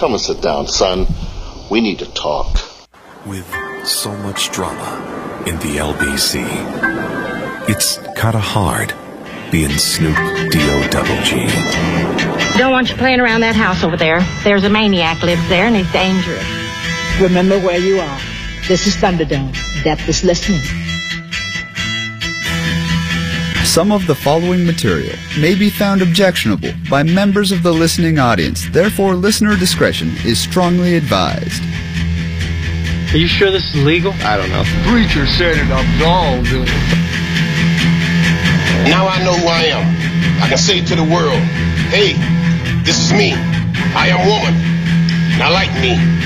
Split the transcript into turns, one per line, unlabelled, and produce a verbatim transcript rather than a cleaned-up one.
come and sit down, son. We need to talk.
With so much drama in the L B C, it's kinda hard being Snoop D O double G.
Don't want you playing around that house over there. There's a maniac lives there and he's dangerous.
Remember where you are. This is Thunderdome. Depth is listening.
Some of the following material may be found objectionable by members of the listening audience. Therefore, listener discretion is strongly advised.
Are you sure this is legal? I don't know.
The preacher said it, absolved.
Now I know who I am. I can say to the world, hey, this is me. I am woman. Now like me.